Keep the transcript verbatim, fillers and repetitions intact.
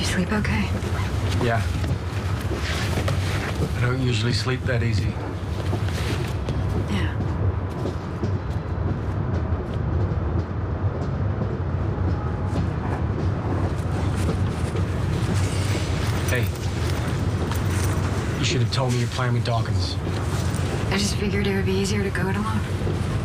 sleep okay? Yeah. I don't usually sleep that easy. Yeah. Hey. You should have told me you're playing with Dawkins. I just figured it would be easier to go it alone.